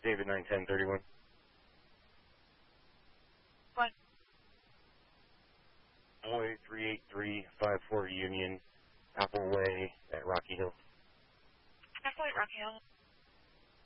David 91031. What? Boy 38354 Union, Apple Way at Rocky Hill. Apple at Rocky Hill.